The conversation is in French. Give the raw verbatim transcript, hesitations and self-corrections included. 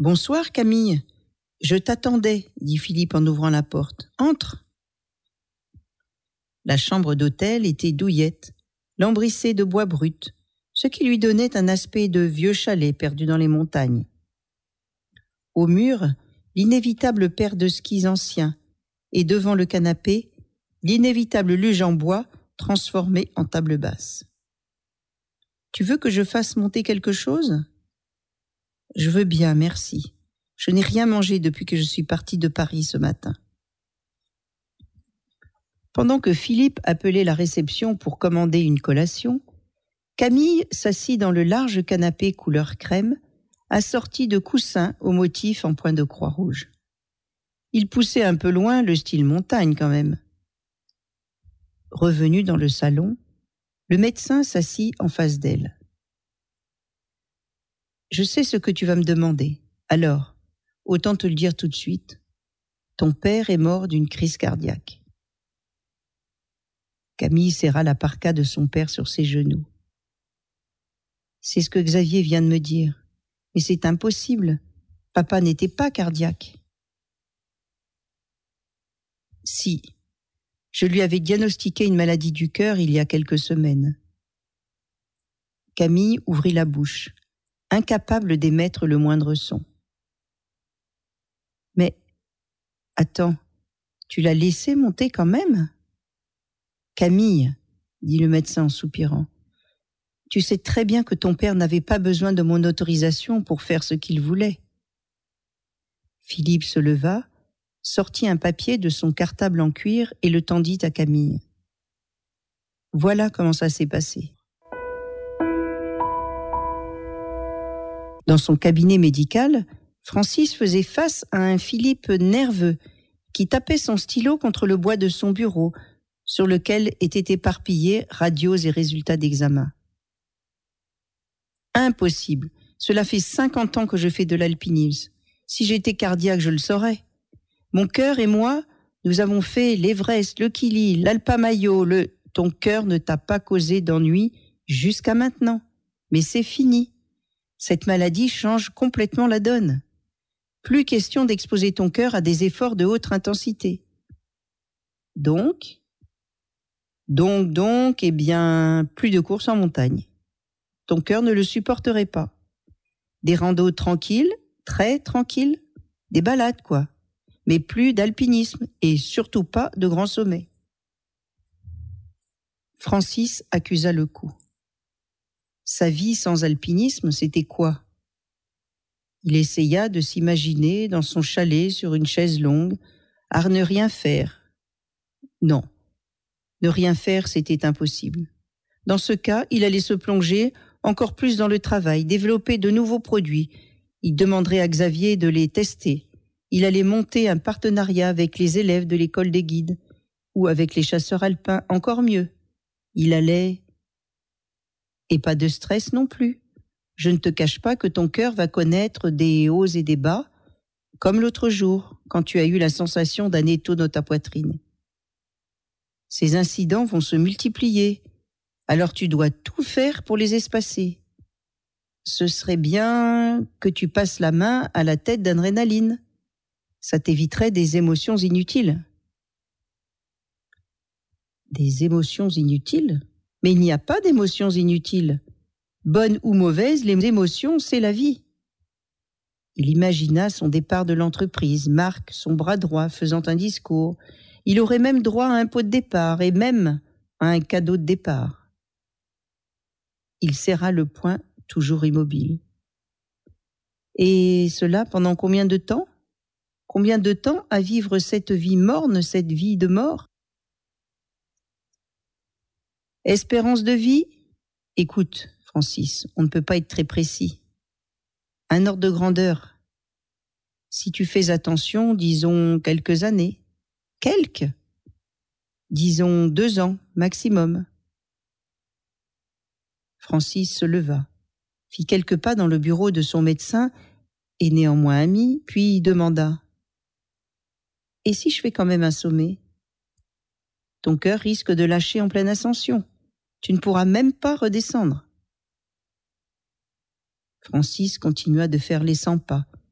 Bonsoir Camille. Je t'attendais, dit Philippe en ouvrant la porte. Entre. La chambre d'hôtel était douillette, lambrissée de bois brut, ce qui lui donnait un aspect de vieux chalet perdu dans les montagnes. Au mur, l'inévitable paire de skis anciens, et devant le canapé, l'inévitable luge en bois transformée en table basse. « Tu veux que je fasse monter quelque chose ?»« Je veux bien, merci. Je n'ai rien mangé depuis que je suis partie de Paris ce matin. » Pendant que Philippe appelait la réception pour commander une collation, Camille s'assit dans le large canapé couleur crème, assorti de coussins au motif en point de croix rouge. Il poussait un peu loin le style montagne quand même. Revenu dans le salon, le médecin s'assit en face d'elle. « Je sais ce que tu vas me demander. Alors, autant te le dire tout de suite. Ton père est mort d'une crise cardiaque. » Camille serra la parka de son père sur ses genoux. « C'est ce que Xavier vient de me dire. Mais c'est impossible. Papa n'était pas cardiaque. » « Si. Je lui avais diagnostiqué une maladie du cœur il y a quelques semaines. » Camille ouvrit la bouche, incapable d'émettre le moindre son. « Mais, attends, tu l'as laissé monter quand même ?»« Camille, » dit le médecin en soupirant, « tu sais très bien que ton père n'avait pas besoin de mon autorisation pour faire ce qu'il voulait. » Philippe se leva, sortit un papier de son cartable en cuir et le tendit à Camille. Voilà comment ça s'est passé. Dans son cabinet médical, Francis faisait face à un Philippe nerveux qui tapait son stylo contre le bois de son bureau, sur lequel étaient éparpillés radios et résultats d'examen. Impossible. Cela fait cinquante ans que je fais de l'alpinisme. Si j'étais cardiaque, je le saurais. Mon cœur et moi, nous avons fait l'Everest, le Kili, l'Alpamayo, le... Ton cœur ne t'a pas causé d'ennui jusqu'à maintenant. Mais c'est fini. Cette maladie change complètement la donne. Plus question d'exposer ton cœur à des efforts de haute intensité. Donc, donc, donc, eh bien, plus de courses en montagne. Ton cœur ne le supporterait pas. Des randos tranquilles, très tranquilles, des balades, quoi. Mais plus d'alpinisme et surtout pas de grands sommets. Francis accusa le coup. Sa vie sans alpinisme, c'était quoi? Il essaya de s'imaginer dans son chalet sur une chaise longue, à ne rien faire. Non, ne rien faire, c'était impossible. Dans ce cas, il allait se plonger encore plus dans le travail, développer de nouveaux produits. Il demanderait à Xavier de les tester. Il allait monter un partenariat avec les élèves de l'école des guides ou avec les chasseurs alpins, encore mieux. Il allait... Et pas de stress non plus. Je ne te cache pas que ton cœur va connaître des hauts et des bas, comme l'autre jour, quand tu as eu la sensation d'un étau dans ta poitrine. Ces incidents vont se multiplier, alors tu dois tout faire pour les espacer. Ce serait bien que tu passes la main à la tête d'adrénaline. Ça t'éviterait des émotions inutiles. Des émotions inutiles? Mais il n'y a pas d'émotions inutiles. Bonnes ou mauvaises, les émotions, c'est la vie. Il imagina son départ de l'entreprise, Marc, son bras droit, faisant un discours. Il aurait même droit à un pot de départ et même à un cadeau de départ. Il serra le poing, toujours immobile. Et cela pendant combien de temps? Combien de temps à vivre cette vie morne, cette vie de mort? Espérance de vie? Écoute, Francis, on ne peut pas être très précis. Un ordre de grandeur. Si tu fais attention, disons quelques années. Quelques? Disons deux ans, maximum. Francis se leva, fit quelques pas dans le bureau de son médecin, et néanmoins ami, puis demanda. Et si je fais quand même un sommet? Ton cœur risque de lâcher en pleine ascension. Tu ne pourras même pas redescendre. Francis continua de faire les cent pas,